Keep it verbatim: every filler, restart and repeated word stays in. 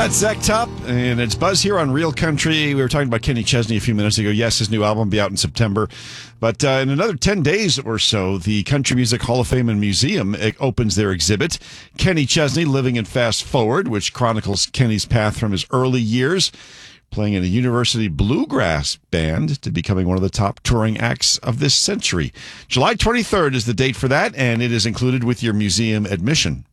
That's Zach Top, and it's Buzz here on Real Country. We were talking about Kenny Chesney a few minutes ago. Yes, his new album will be out in September. But uh, in another ten days or so, the Country Music Hall of Fame and Museum opens their exhibit, Kenny Chesney, Living in Fast Forward, which chronicles Kenny's path from his early years, playing in a university bluegrass band, to becoming one of the top touring acts of this century. July twenty-third is the date for that, and it is included with your museum admission.